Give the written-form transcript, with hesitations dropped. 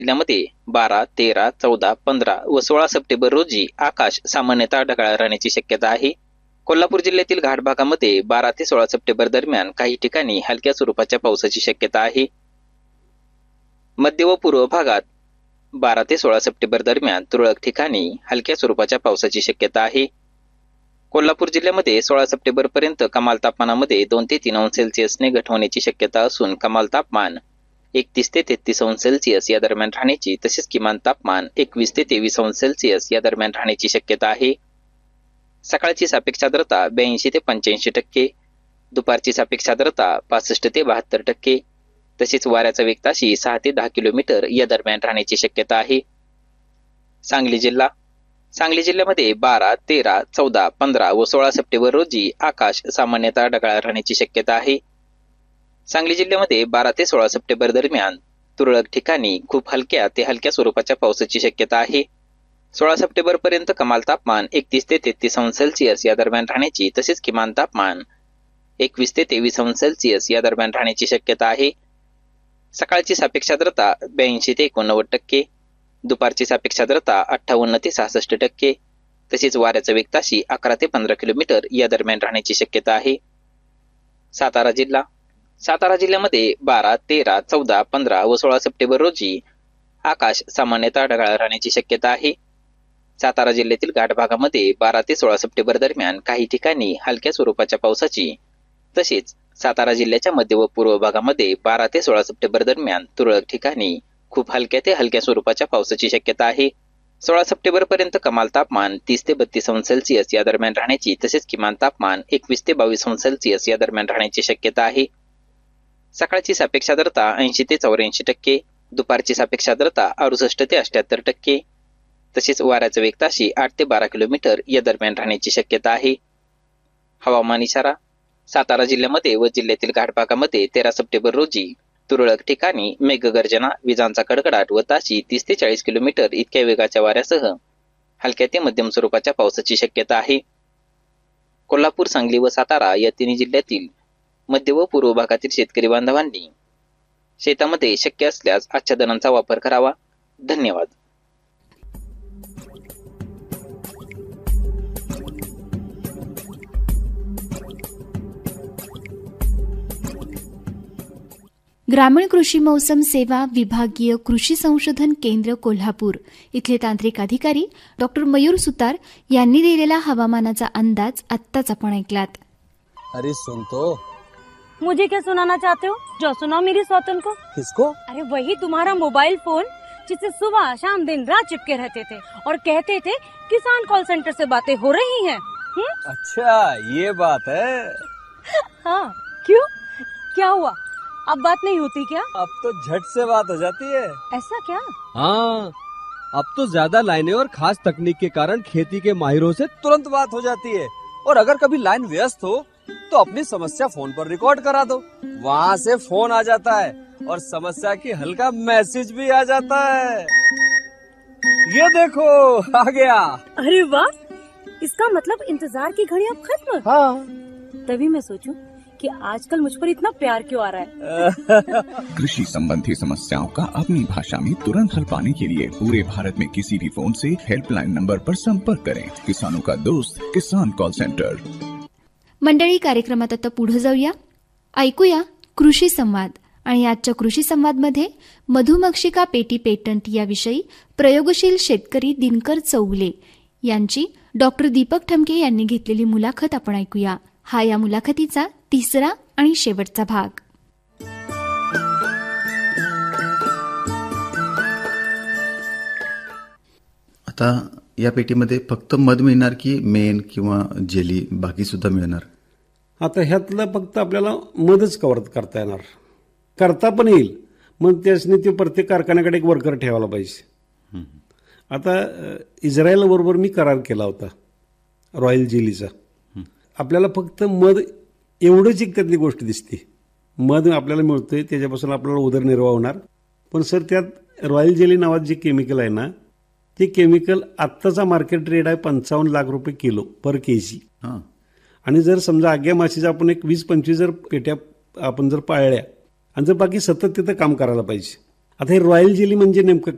जिल्ह्यामध्ये 12, 13, 14, 15 व 16 सप्टेंबर रोजी आकाश सामान्यतः ढगाळ राहण्याची शक्यता आहे. कोल्हापूर जिल्ह्यातील घाट भागामध्ये 12 ते 16 सप्टेंबर दरम्यान काही ठिकाणी हलक्या स्वरूपाच्या पावसाची शक्यता आहे. मध्य व पूर्व भागात 12 ते 16 सप्टेंबर दरम्यान तुरळक ठिकाणी हलक्या स्वरूपाच्या पावसाची शक्यता आहे. कोल्हापूर जिल्ह्यामध्ये 16 सप्टेंबर पर्यंत कमाल तापमानामध्ये 2 ते 3 अंश सेल्सिअसने घट होण्याची शक्यता असून कमाल तापमान 31 ते 33 अंश सेल्सिअस या दरम्यान राहण्याची तसेच किमान तापमान 21 ते 23 अंश सेल्सिअस या दरम्यान राहण्याची शक्यता आहे. सकाळची सापेक्ष आर्द्रता 82 ते 85%, दुपारची सापेक्ष आर्द्रता 65 ते 72%, तसेच वाऱ्याचा वेग ताशी 6 ते 10 किलोमीटर या दरम्यान राहण्याची शक्यता आहे. सांगली जिल्ह्यामध्ये 12, 13, 14, 15 व 16 सप्टेंबर रोजी आकाश सामान्यतः ढगाळ राहण्याची शक्यता आहे. सांगली जिल्ह्यामध्ये 12 ते 16 सप्टेंबर दरम्यान तुरळक ठिकाणी खूप हलक्या ते हलक्या स्वरूपाच्या पावसाची शक्यता आहे. 16 सप्टेंबर पर्यंत कमाल तापमान 31 ते 33 अंश सेल्सिअस या दरम्यान राहण्याची तसेच किमान तापमान 21 ते 23 अंश सेल्सिअस या दरम्यान राहण्याची शक्यता आहे. सकाळची सापेक्ष आर्द्रता 82 ते 89%, दुपारची सापेक्ष आर्द्रता 58 ते 66%, तसेच वाऱ्याचा वेग ताशी 11 ते 15 किलोमीटर या दरम्यान राहण्याची शक्यता आहे. सातारा जिल्ह्यामध्ये 12, 13, 14, 15 व 16 सप्टेंबर रोजी आकाश सामान्यतः ढगाळ राहण्याची शक्यता आहे. सातारा जिल्ह्यातील घाट भागामध्ये 12 ते 16 सप्टेंबर दरम्यान काही ठिकाणी हलक्या स्वरूपाच्या पावसाची तसेच सातारा जिल्ह्याच्या मध्य व पूर्व भागामध्ये 12 ते 16 सप्टेंबर दरम्यान तुरळक ठिकाणी खूप हलक्या ते हलक्या स्वरूपाच्या पावसाची शक्यता आहे. 16 सप्टेंबर पर्यंत कमाल तापमान 30 ते 32 अंश सेल्सिअस या दरम्यान राहण्याची तसेच किमान तापमान 21 ते 22 अंश सेल्सिअस या दरम्यान राहण्याची शक्यता आहे. सकाळची सापेक्ष आर्द्रता 80 ते 84%, दुपारची सापेक्ष आर्द्रता 68 ते 78%, तसेच वाऱ्याचा वेग ताशी 8 ते 12 किलोमीटर या दरम्यान राहण्याची शक्यता आहे. हवामान इशारा. सातारा जिल्ह्यामध्ये व जिल्ह्यातील घाट भागामध्ये 13 सप्टेंबर रोजी तुरळक ठिकाणी मेघगर्जना, विजांचा कडकडाट व ताशी 30 ते 40 किलोमीटर इतक्या वेगाच्या वाऱ्यासह हलक्या ते मध्यम स्वरूपाच्या पावसाची शक्यता आहे. कोल्हापूर, सांगली व सातारा या तिन्ही जिल्ह्यातील मध्य व पूर्व भागातील शेतकरी बांधवांनी शेतामध्ये शक्य असल्यास आच्छादनांचा वापर करावा. धन्यवाद. ग्रामीण कृषी मौसम सेवा विभागीय कृषी संशोधन केंद्र कोल्हापूर इथले तांत्रिक अधिकारी डॉक्टर मयूर सुतार यांनी दिलेला हवामानाचा अंदाज आत्ताच आपण ऐकलात. अरे सुन तो. मुझे क्या सुनाना चाहते हो? जो सुनाओ मेरी स्वतन को. किसको? अरे वही तुम्हारा मोबाइल फोन जिससे सुबह शाम दिन रात चिपके रहते थे और कहते थे किसान कॉल सेंटर से बातें हो रही हैं. अच्छा ये बात है. हाँ क्यों, क्या हुआ? अब बात नहीं होती क्या? अब तो झट से बात हो जाती है. ऐसा क्या? हाँ, अब तो ज्यादा लाइनें और खास तकनीक के कारण खेती के माहिरों से तुरंत बात हो जाती है. और अगर कभी लाइन व्यस्त हो तो अपनी समस्या फोन पर रिकॉर्ड करा दो. वहाँ से फोन आ जाता है और समस्या की हल का मैसेज भी आ जाता है. ये देखो आ गया. अरे वाह, इसका मतलब इंतजार की घड़ी अब खत्म. हाँ. तभी मैं सोचूं कि आजकल मुझ पर इतना प्यार क्यों आ रहा है. कृषि संबंधी समस्याओं का अपनी भाषा में तुरंत हल पाने के लिए पूरे भारत में किसी भी फोन से हेल्पलाइन नंबर पर संपर्क करें. किसानों का दोस्त किसान कॉल सेंटर. मंडळी, कार्यक्रमात आता पुढे जाऊया. ऐकूया कृषी संवाद. आणि आजच्या कृषी संवादमध्ये मधुमक्षिका पेटी पेटंट याविषयी प्रयोगशील शेतकरी दिनकर चौगले यांची डॉक्टर दीपक ठमके यांनी घेतलेली मुलाखत आपण ऐकूया. हा या मुलाखतीचा तिसरा आणि शेवटचा भाग. आता या पेटीमध्ये फक्त मध मिळणार की मेण किंवा जेली बाकी सुद्धा मिळणार? आता ह्यातलं फक्त आपल्याला मधच कव्हर करता येणार. करता पण येईल, मग त्यासनी ते प्रत्येक कारखान्याकडे एक वर्कर ठेवायला पाहिजे. आता इस्रायलबरोबर मी करार केला होता रॉयल जेलीचा. आपल्याला फक्त मध एवढंच एक त्यातली गोष्ट दिसते. मध आपल्याला मिळतोय, त्याच्यापासून आपल्याला उदरनिर्वाह होणार. पण सर त्यात रॉयल जेली नावाचं जे केमिकल आहे ना, ते केमिकल आत्ताचा मार्केट रेट आहे 55 लाख रुपये किलो पर केजी. आणि जर समजा आग्या माशीचा आपण एक 20-25 जर पेट्या आपण जर पाळल्या आणि जर बाकी सतत तिथं काम करायला पाहिजे. आता हे रॉयल जेली म्हणजे नेमकं